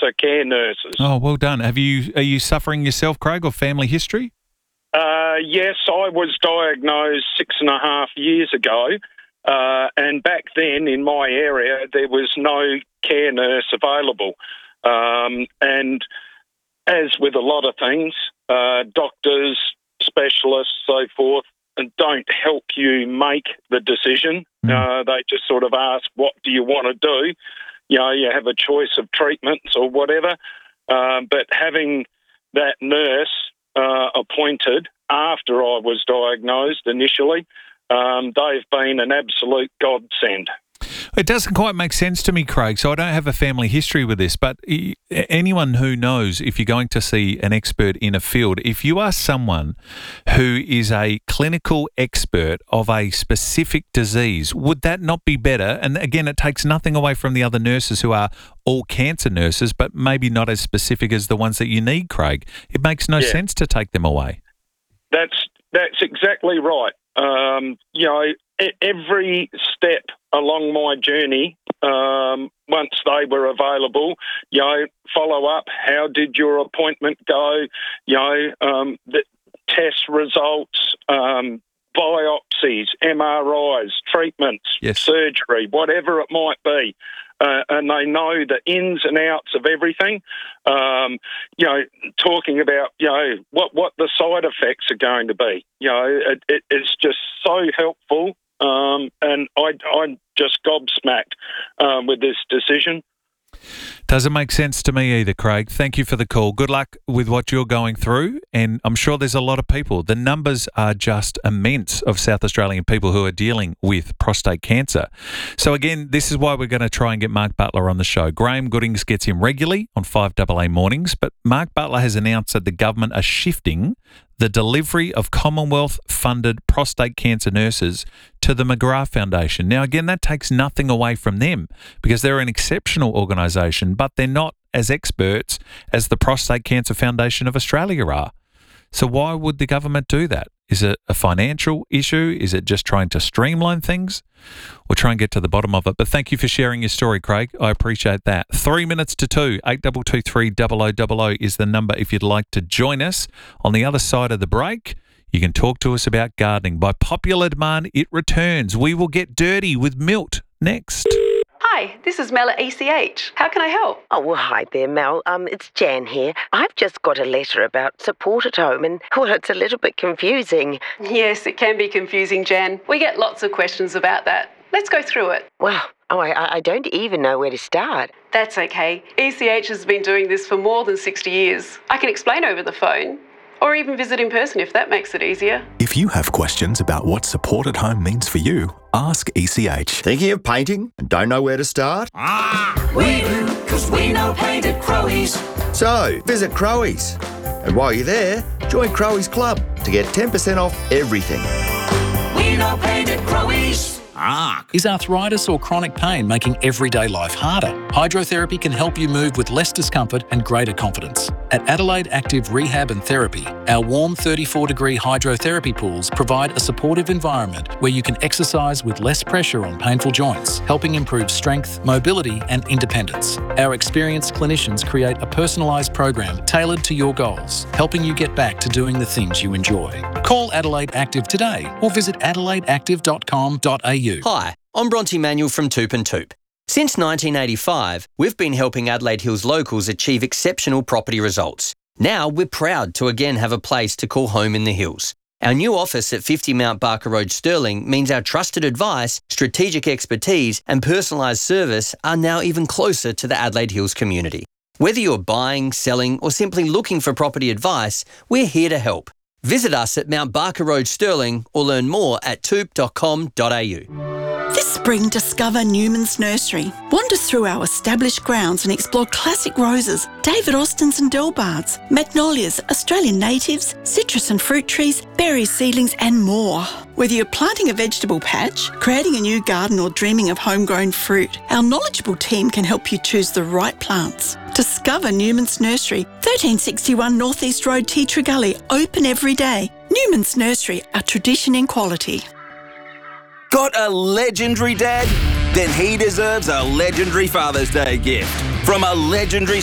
for care nurses. Oh, well done. Are you suffering yourself, Craig, or family history? Yes, I was diagnosed 6.5 years ago, and back then in my area there was no care nurse available. And as with a lot of things, doctors, specialists, so forth, don't help you make the decision. They just sort of ask, what do you want to do? You know, you have a choice of treatments or whatever. But having that nurse appointed after I was diagnosed initially, they've been an absolute godsend. It doesn't quite make sense to me, Craig, so I don't have a family history with this, but anyone who knows, if you're going to see an expert in a field, if you are someone who is a clinical expert of a specific disease, would that not be better? And again, it takes nothing away from the other nurses who are all cancer nurses, but maybe not as specific as the ones that you need, Craig. It makes no sense to take them away. That's exactly right. You know, every step along my journey, once they were available, you know, follow up, how did your appointment go, you know, the test results, biopsies, MRIs, treatments, surgery, whatever it might be. And they know the ins and outs of everything, you know, talking about, you know, what the side effects are going to be. You know, it's just so helpful, and I'm just gobsmacked with this decision. Doesn't make sense to me either, Craig. Thank you for the call. Good luck with what you're going through, and I'm sure there's a lot of people. The numbers are just immense of South Australian people who are dealing with prostate cancer. So again, this is why we're going to try and get Mark Butler on the show. Graham Goodings gets him regularly on 5AA mornings, but Mark Butler has announced that the government are shifting the delivery of Commonwealth-funded prostate cancer nurses to the McGrath Foundation. Now, again, that takes nothing away from them because they're an exceptional organisation, but they're not as experts as the Prostate Cancer Foundation of Australia are. So why would the government do that? Is it a financial issue? Is it just trying to streamline things? We'll try and get to the bottom of it. But thank you for sharing your story, Craig. I appreciate that. 3 minutes to 2, 8223 0000 is the number if you'd like to join us. On the other side of the break, you can talk to us about gardening. By popular demand, it returns. We will get dirty with Milt next. Hi, this is Mel at ECH. How can I help? Oh, well, hi there, Mel. It's Jan here. I've just got a letter about support at home and, well, it's a little bit confusing. Yes, it can be confusing, Jan. We get lots of questions about that. Let's go through it. Well, I don't even know where to start. That's okay. ECH has been doing this for more than 60 years. I can explain over the phone. Or even visit in person if that makes it easier. If you have questions about what support at home means for you, ask ECH. Thinking of painting and don't know where to start? We do, because we know paint at Crowe's. So, visit Crowe's. And while you're there, join Crowe's Club to get 10% off everything. We know paint at Crowe's. Is arthritis or chronic pain making everyday life harder? Hydrotherapy can help you move with less discomfort and greater confidence. At Adelaide Active Rehab and Therapy, our warm 34-degree hydrotherapy pools provide a supportive environment where you can exercise with less pressure on painful joints, helping improve strength, mobility and independence. Our experienced clinicians create a personalised program tailored to your goals, helping you get back to doing the things you enjoy. Call Adelaide Active today or visit adelaideactive.com.au. Hi, I'm Bronte Manuel from Toop and Toop. Since 1985, we've been helping Adelaide Hills locals achieve exceptional property results. Now we're proud to again have a place to call home in the hills. Our new office at 50 Mount Barker Road, Stirling, means our trusted advice, strategic expertise and personalised service are now even closer to the Adelaide Hills community. Whether you're buying, selling or simply looking for property advice, we're here to help. Visit us at Mount Barker Road, Stirling, or learn more at toop.com.au. This spring, discover Newman's Nursery. Wander through our established grounds and explore classic roses, David Austins and Delbards, magnolias, Australian natives, citrus and fruit trees, berry seedlings and more. Whether you're planting a vegetable patch, creating a new garden or dreaming of homegrown fruit, our knowledgeable team can help you choose the right plants. Discover Newman's Nursery, 1361 North East Road, Teatree Gully, open every day. Newman's Nursery, a tradition in quality. Got a legendary dad? Then he deserves a legendary Father's Day gift from a legendary